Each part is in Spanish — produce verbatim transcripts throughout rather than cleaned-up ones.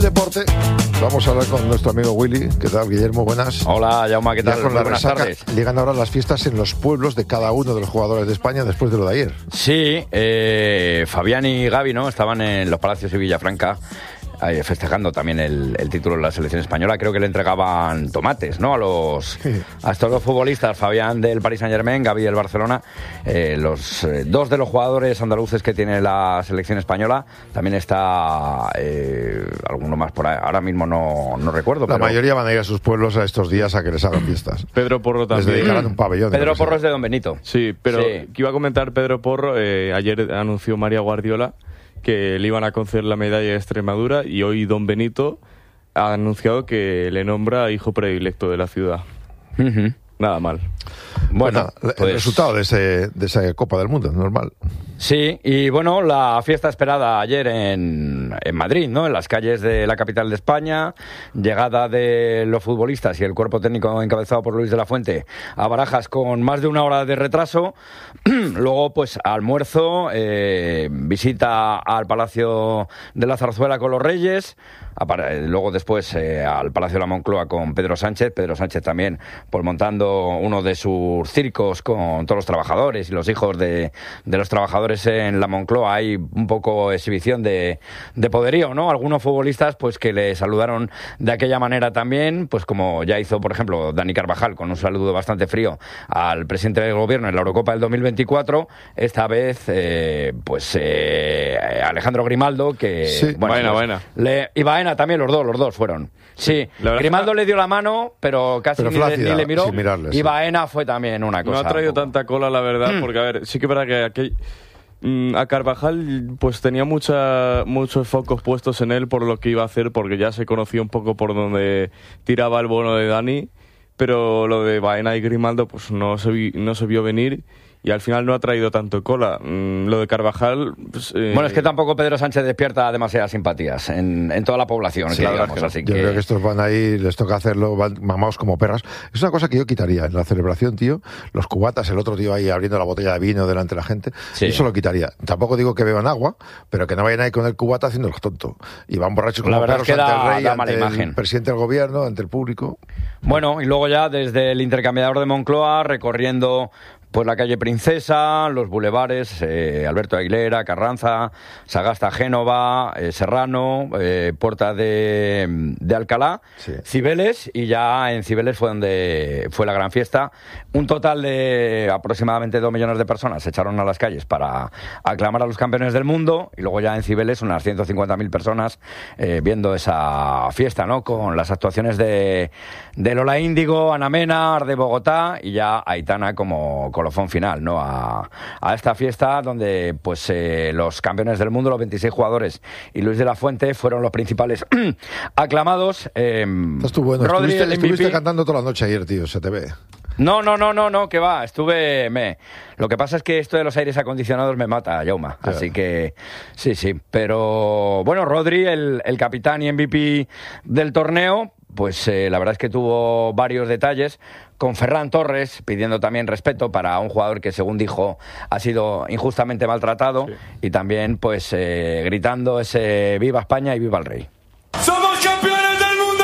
Deporte. Vamos a hablar con nuestro amigo Willy. ¿Qué tal, Guillermo? Buenas. Hola, Jaume, ¿qué tal? Ya con la Buenas resaca, tardes. llegan ahora las fiestas en los pueblos de cada uno de los jugadores de España después de lo de ayer. Sí, eh, Fabián y Gavi, ¿no? Estaban en los Palacios de Villafranca eh, festejando también el, el título de la selección española. Creo que le entregaban tomates, ¿no? A los Sí. a estos dos futbolistas, Fabián del Paris Saint-Germain, Gavi del Barcelona, eh, los eh, dos de los jugadores andaluces que tiene la selección española. También está eh, alguno más por ahí. Ahora mismo no, no recuerdo. La pero... mayoría van a ir a sus pueblos a estos días a que les hagan fiestas. Pedro Porro Les también. dedicarán un pabellón. Pedro no sé. Porro es de Don Benito. Sí, pero Sí. que iba a comentar Pedro Porro, eh, ayer anunció María Guardiola que le iban a conceder la medalla de Extremadura y hoy Don Benito ha anunciado que le nombra hijo predilecto de la ciudad. Uh-huh. Nada mal. Bueno, el pues... resultado de, ese, de esa Copa del Mundo, normal. Sí, y bueno, la fiesta esperada ayer en, en Madrid, ¿no? En las calles de la capital de España, llegada de los futbolistas y el cuerpo técnico encabezado por Luis de la Fuente a Barajas con más de una hora de retraso. Luego, pues, almuerzo, eh, visita al Palacio de la Zarzuela con los Reyes. Luego después eh, al Palacio de la Moncloa con Pedro Sánchez. Pedro Sánchez también pues montando uno de sus circos con todos los trabajadores y los hijos de, de los trabajadores en la Moncloa. Hay un poco exhibición de, de poderío, ¿no? Algunos futbolistas pues que le saludaron de aquella manera también, pues como ya hizo, por ejemplo, Dani Carvajal con un saludo bastante frío al presidente del gobierno en la Eurocopa del dos mil veinticuatro. Esta vez, eh, pues eh, Alejandro Grimaldo, que... Sí. bueno, Baena, pues, Baena. Le, y Baena también, los dos, los dos fueron. Sí, La verdad Grimaldo que- le dio la mano, pero casi Pero ni, le, flácida, ni le miró. sin mirarle, y sí. Baena fue también una cosa. No ha traído un poco. tanta cola, la verdad, porque, a ver, sí que es verdad que aquel, mm, a Carvajal pues tenía mucha, muchos focos puestos en él por lo que iba a hacer, porque ya se conocía un poco por donde tiraba el bono de Dani, pero lo de Baena y Grimaldo pues no se, vi, no se vio venir. Y al final no ha traído tanto cola. Mm, lo de Carvajal... Pues, eh, Bueno, es que tampoco Pedro Sánchez despierta demasiadas simpatías en, en toda la población, Sí, que la digamos, verdad así Yo que... creo que estos van ahí, les toca hacerlo, van mamados como perras. Es una cosa que yo quitaría en la celebración, tío. Los cubatas, el otro tío ahí abriendo la botella de vino delante de la gente. Sí. Eso lo quitaría. Tampoco digo que beban agua, pero que no vayan ahí con el cubata haciendo los tontos. Y van borrachos como La verdad perros es que ante da- el rey, da mala ante imagen. el presidente del gobierno, ante el público. Bueno, y luego ya desde el intercambiador de Moncloa, recorriendo pues la calle Princesa, los bulevares, eh, Alberto Aguilera, Carranza, Sagasta, Génova, eh, Serrano, eh, Puerta de, de Alcalá, Sí. Cibeles, y ya en Cibeles fue donde fue la gran fiesta. Un total de aproximadamente dos millones de personas se echaron a las calles para aclamar a los campeones del mundo, y luego ya en Cibeles unas ciento cincuenta mil personas eh, viendo esa fiesta, ¿no? Con las actuaciones de, de Lola Índigo, Ana Mena, Arde Bogotá y ya Aitana como colofón final, ¿no? A, a esta fiesta donde pues eh, los campeones del mundo, los veintiséis jugadores y Luis de la Fuente fueron los principales aclamados. Eh, Estás tú bueno. Rodri, Estuviste, el M V P. estuviste cantando toda la noche ayer, tío. Se te ve. No, no, no, no, no, que va, estuve... Me... Lo que pasa es que esto de los aires acondicionados me mata, Jauma, Claro. así que sí, sí. Pero bueno, Rodri, el, el capitán y M V P del torneo, pues eh, la verdad es que tuvo varios detalles, con Ferran Torres pidiendo también respeto para un jugador que, según dijo, ha sido injustamente maltratado, Sí. y también pues eh, gritando ese ¡Viva España y viva el rey! ¡Somos campeones del mundo!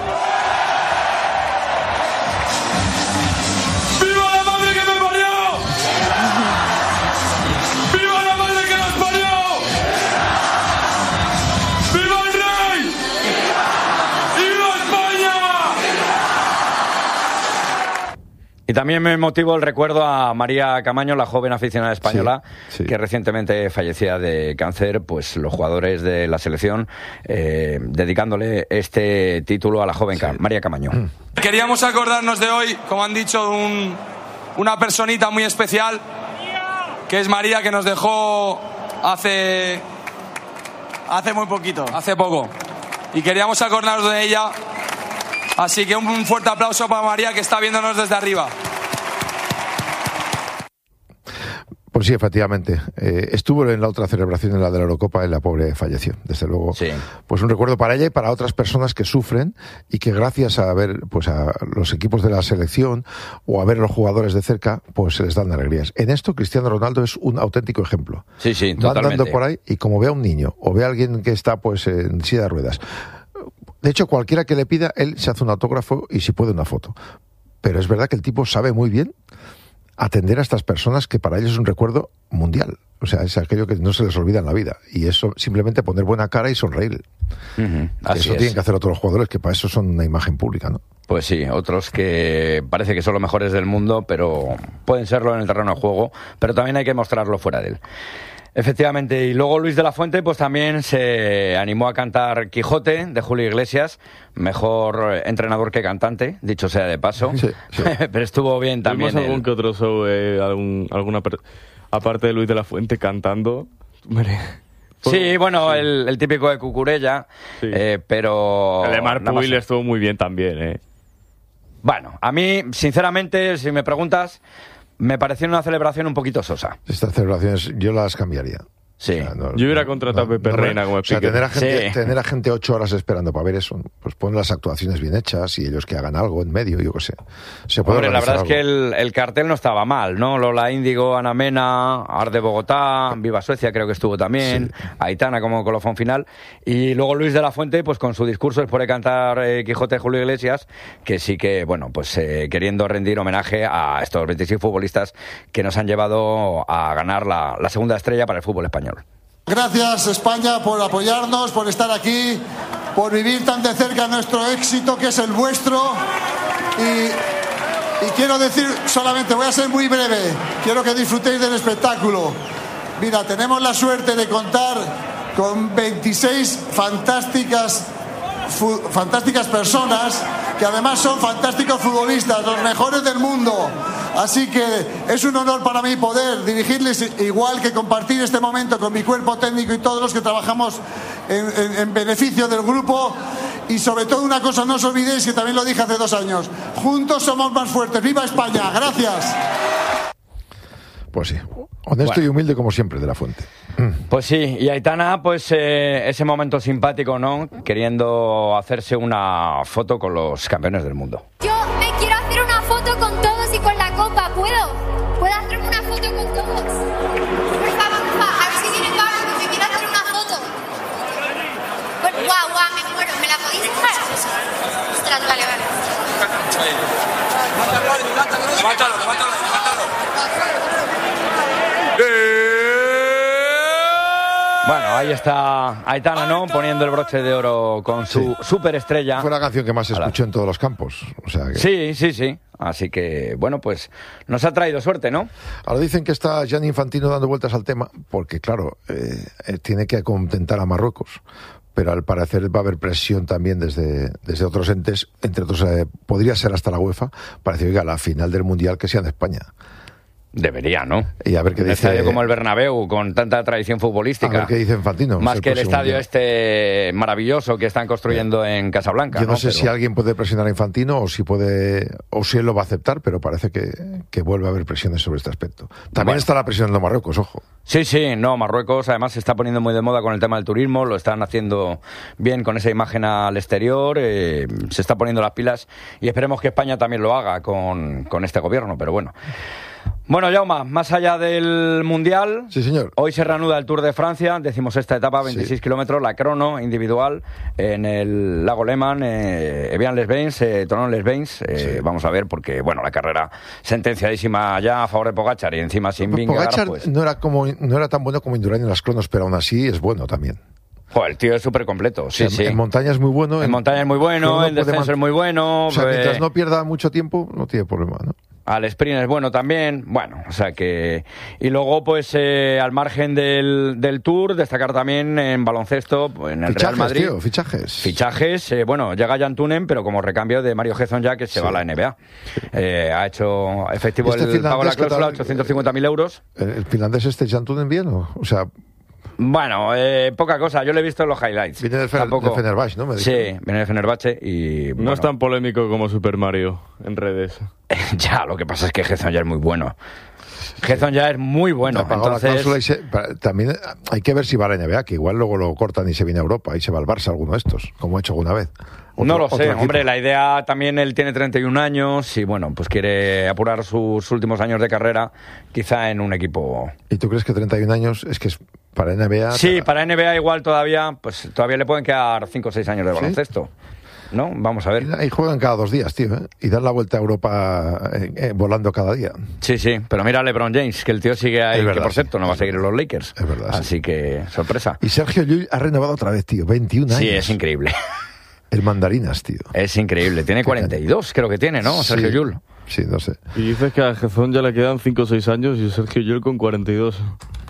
¡Viva la madre que me parió! ¡Viva la madre que nos parió! ¡Viva el rey! ¡Y viva España! Y también me motivó el recuerdo a María Camaño, la joven aficionada española, Sí, sí. que recientemente fallecía de cáncer. Pues los jugadores de la selección eh, dedicándole este título a la joven Ca- María Camaño. Queríamos acordarnos de hoy, como han dicho, un, una personita muy especial, que es María, que nos dejó hace, hace muy poquito, hace poco. Y queríamos acordarnos de ella. Así que un fuerte aplauso para María, que está viéndonos desde arriba. Pues sí, efectivamente. Eh, estuvo en la otra celebración, en la de la Eurocopa, y la pobre falleció. Desde luego, Sí. pues un recuerdo para ella y para otras personas que sufren y que gracias a ver pues a los equipos de la selección o a ver a los jugadores de cerca, pues se les dan alegrías. En esto, Cristiano Ronaldo es un auténtico ejemplo. Sí, sí, Va andando totalmente. por ahí y como ve a un niño o ve a alguien que está pues en silla de ruedas, De hecho, cualquiera que le pida, él se hace un autógrafo y si puede una foto. Pero es verdad que el tipo sabe muy bien atender a estas personas que para ellos es un recuerdo mundial. O sea, es aquello que no se les olvida en la vida. Y eso, simplemente poner buena cara y sonreír. Uh-huh. Así eso es. tienen que hacer otros jugadores, que para eso son una imagen pública, ¿no? Pues sí, otros que parece que son los mejores del mundo, pero pueden serlo en el terreno de juego, pero también hay que mostrarlo fuera de él. Efectivamente, y luego Luis de la Fuente pues también se animó a cantar Quijote de Julio Iglesias, mejor entrenador que cantante, dicho sea de paso, sí, sí. pero estuvo bien también. Tuvimos algún el... que otro show, eh, algún, alguna per... aparte de Luis de la Fuente cantando. Sí, bueno, sí. El, el típico de Cucurella, sí. eh, pero... El de Marc Puig estuvo muy bien también, eh. Bueno, a mí, sinceramente, si me preguntas, me pareció una celebración un poquito sosa. Estas celebraciones yo las cambiaría. Sí. O sea, no, yo hubiera contratado no, a Pepe no, Reina como o sea, tener a, gente, sí. tener a gente ocho horas esperando para ver eso, pues ponen las actuaciones bien hechas y ellos que hagan algo en medio, yo qué sé. Se puede Hombre, la verdad algo. es que el, el cartel no estaba mal, ¿no? Lola Índigo, Ana Mena, Arde Bogotá, Viva Suecia creo que estuvo también, sí. Aitana como colofón final, y luego Luis de la Fuente, pues con su discurso después de cantar eh, Quijote de Julio Iglesias, que sí que, bueno, pues eh, queriendo rendir homenaje a estos veintiséis futbolistas que nos han llevado a ganar la, la segunda estrella para el fútbol español. Gracias, España, por apoyarnos, por estar aquí, por vivir tan de cerca nuestro éxito, que es el vuestro. Y, y quiero decir solamente, voy a ser muy breve, quiero que disfrutéis del espectáculo. Mira, tenemos la suerte de contar con veintiséis fantásticas, fu, fantásticas personas, que además son fantásticos futbolistas, los mejores del mundo. Así que es un honor para mí poder dirigirles, igual que compartir este momento con mi cuerpo técnico y todos los que trabajamos en, en, en beneficio del grupo. Y sobre todo una cosa, no os olvidéis, que también lo dije hace dos años, juntos somos más fuertes. ¡Viva España! ¡Gracias! Pues sí, honesto bueno. y humilde como siempre de la Fuente. Pues sí, y Aitana, pues eh, ese momento simpático, ¿no? Queriendo hacerse una foto con los campeones del mundo. Yo me quiero hacer una foto con todos y con la copa, ¿puedo? ¿Puedo hacerme una foto con todos? Por favor, a ver si viene Pablo, que me quiero hacer una foto. Bueno, guau, guau, me muero, ¿me la podéis dejar? Ostras, vale, vale. Levántalo, levántalo, levántalo. Bueno, ahí está Aitana, ¿no? Poniendo el broche de oro con su sí. superestrella. Fue la canción que más se escuchó en todos los campos. O sea que... Sí, sí, sí. Así que, bueno, pues nos ha traído suerte, ¿no? Ahora dicen que está Gianni Infantino dando vueltas al tema, porque, claro, eh, tiene que contentar a Marruecos. Pero al parecer va a haber presión también desde, desde otros entes, entre otros, eh, podría ser hasta la UEFA, para decir, oiga, la final del Mundial que sea en España. Debería, ¿no? Y a ver qué un dice. Estadio como el Bernabéu, con tanta tradición futbolística. A ver qué dice Infantino. Más el que el estadio mundial. este maravilloso que están construyendo en Casablanca. Yo no, ¿no? sé pero... si alguien puede presionar a Infantino o si puede o si él lo va a aceptar, pero parece que, que vuelve a haber presiones sobre este aspecto. También bueno. está la presión de Marruecos, ojo. Sí, sí, no, Marruecos además se está poniendo muy de moda con el tema del turismo, lo están haciendo bien con esa imagen al exterior, eh, se está poniendo las pilas y esperemos que España también lo haga con, con este gobierno, pero bueno. Bueno, Jaume, más allá del Mundial, sí, señor. Hoy se reanuda el Tour de Francia, decimos esta etapa, veintiséis sí. kilómetros, la crono individual en el lago Léman, eh, Evian-les-Bains, eh, Tonon-les-Bains, eh, sí. vamos a ver, porque bueno, la carrera sentenciadísima ya a favor de Pogačar y encima sin Vingegaard. Pogačar pues... no era como no era tan bueno como Indurain en las cronos, pero aún así es bueno también. Joder, el tío es súper completo, sí, o sea, sí. En montaña es muy bueno. En, en montaña es muy bueno, en descenso man... es muy bueno. O sea, pues... mientras no pierda mucho tiempo, no tiene problema, ¿no? Al sprint es bueno también, bueno, o sea que... Y luego, pues, eh, al margen del, del Tour, destacar también en baloncesto, en el fichajes, Real Madrid. Tío, fichajes. Fichajes, eh, bueno, llega Jan Tunen, pero como recambio de Mario Gezon ya, que se sí. va a la N B A. Sí. Eh, ha hecho efectivo este el pago de la cláusula, ochocientos cincuenta mil euros. ¿El, el finlandés este Jan Tunen bien o...? O sea... Bueno, eh, poca cosa. Yo le he visto en los highlights. Viene del, Fer, del Fenerbahce, ¿no? Me sí, viene del Fenerbahce y... No bueno. es tan polémico como Super Mario en redes. Ya, lo que pasa es que Gezon ya es muy bueno. Gezon ya es muy bueno. Entonces... La y se, también hay que ver si va a la N B A, que igual luego lo cortan y se viene a Europa y se va al Barça alguno de estos, como ha hecho alguna vez. Otro, no lo sé, hombre, la idea también, él tiene treinta y un años y bueno, pues quiere apurar sus últimos años de carrera, quizá en un equipo... ¿Y tú crees que treinta y un años es que es Para N B A... Sí, te... para N B A igual todavía, pues todavía le pueden quedar cinco o seis años de baloncesto. ¿Sí? ¿No? Vamos a ver. Y juegan cada dos días, tío, ¿eh? Y dan la vuelta a Europa eh, eh, volando cada día. Sí, sí, pero mira a LeBron James, que el tío sigue ahí, verdad, que por cierto sí, no va a seguir en los Lakers. Es verdad. Así sí. que, sorpresa. Y Sergio Llull ha renovado otra vez, tío, veintiún años. Sí, es increíble. El mandarinas, tío. Es increíble, tiene cuarenta y dos, creo que tiene, ¿no? Sergio sí, Llull. Sí, no sé. Y dices que a Jezón ya le quedan cinco o seis años y Sergio Llull con cuarenta y dos.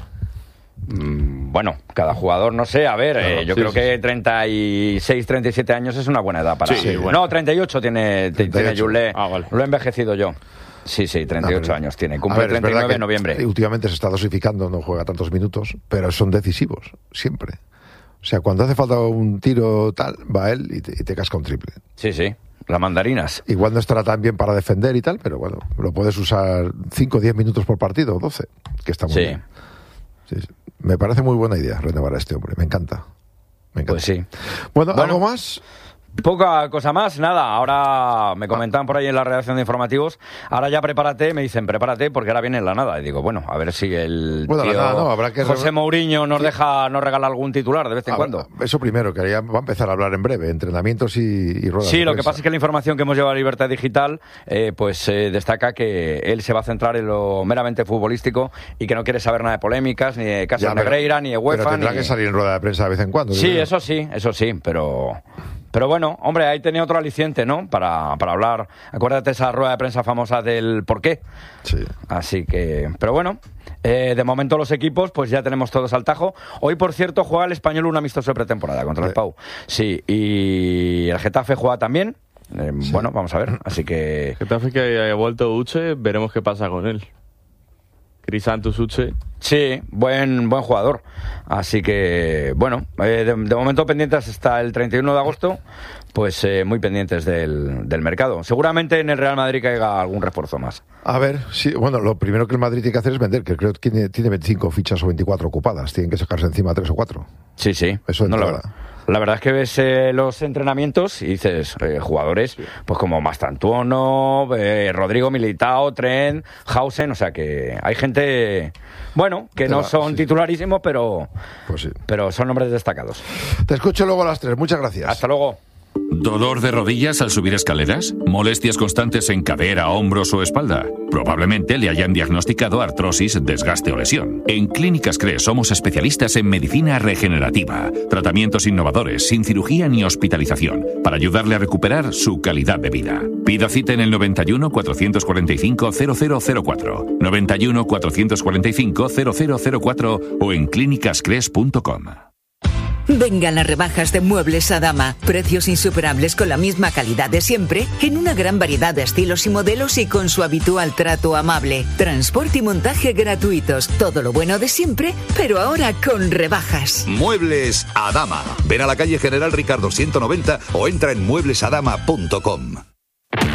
Bueno, cada jugador, no sé, a ver, claro, eh, yo sí, creo sí, que treinta y seis, treinta y siete años es una buena edad para... Sí, bueno. No, treinta y ocho tiene, treinta y ocho. Tiene Jules, ah, vale. Lo he envejecido yo. Sí, sí, treinta y ocho no, años tiene, cumple ver, treinta y nueve en noviembre. Últimamente se está dosificando, no juega tantos minutos, pero son decisivos, siempre. O sea, cuando hace falta un tiro tal, va él y te, y te casca un triple. Sí, sí, las mandarinas. Igual no estará tan bien para defender y tal, pero bueno, lo puedes usar cinco o diez minutos por partido, doce, que está muy sí. bien. Sí, sí. Me parece muy buena idea renovar a este hombre, me encanta. Me encanta. Pues sí. Bueno, ¿algo bueno, más? Poca cosa más, nada. Ahora me comentaban por ahí en la redacción de informativos. Ahora ya prepárate, me dicen prepárate porque ahora viene la nada. Y digo, bueno, a ver si el bueno, tío la nada, no, habrá que José Mourinho nos deja, nos regala algún titular de vez en a cuando. Ver, eso primero, que ya va a empezar a hablar en breve, entrenamientos y, y ruedas. Sí, de lo prensa. que pasa es que la información que hemos llevado a Libertad Digital, eh, pues eh, destaca que él se va a centrar en lo meramente futbolístico y que no quiere saber nada de polémicas, ni de Casas Negreira, ni de UEFA. Pero tendrá ni... que salir en rueda de prensa de vez en cuando. Sí, eso sí, eso sí, pero... Pero bueno, hombre, ahí tenía otro aliciente, ¿no? Para, para hablar. Acuérdate esa rueda de prensa famosa del por qué. Sí. Así que... Pero bueno, eh, de momento los equipos, pues ya tenemos todos al tajo. Hoy, por cierto, juega el Español un amistoso de pretemporada contra el Pau. Sí, y el Getafe juega también. Eh, sí. Bueno, vamos a ver. Así que... Getafe que haya vuelto Uche, veremos qué pasa con él. Crisantus Uche. Sí, buen buen jugador. Así que, bueno, eh, de, de momento pendientes hasta el treinta y uno de agosto, pues eh, muy pendientes del, del mercado. Seguramente en el Real Madrid caiga algún refuerzo más. A ver, sí, bueno, lo primero que el Madrid tiene que hacer es vender, que creo que tiene, tiene veinticinco fichas o veinticuatro ocupadas. Tienen que sacarse encima tres o cuatro. Sí, sí. Eso no, la verdad. La verdad es que ves eh, los entrenamientos y dices, eh, jugadores, sí. pues como Mastantuono, eh, Rodrigo Militao, Trent, Hausen, o sea que hay gente, bueno, que Te no va, son sí. titularísimos, pero, pues sí. pero son nombres destacados. Te escucho luego a las tres, muchas gracias. Hasta luego. ¿Dolor de rodillas al subir escaleras? ¿Molestias constantes en cadera, hombros o espalda? Probablemente le hayan diagnosticado artrosis, desgaste o lesión. En Clínicas Cres somos especialistas en medicina regenerativa, tratamientos innovadores, sin cirugía ni hospitalización, para ayudarle a recuperar su calidad de vida. Pida cita en el noventa y uno, cuatrocientos cuarenta y cinco, cero cero cero cuatro, noventa y uno, cuatrocientos cuarenta y cinco, cero cero cero cuatro o en clínicas cres punto com. Vengan las rebajas de Muebles Adama. Precios insuperables con la misma calidad de siempre, en una gran variedad de estilos y modelos y con su habitual trato amable. Transporte y montaje gratuitos. Todo lo bueno de siempre, pero ahora con rebajas. Muebles Adama. Ven a la calle General Ricardo ciento noventa o entra en muebles adama punto com.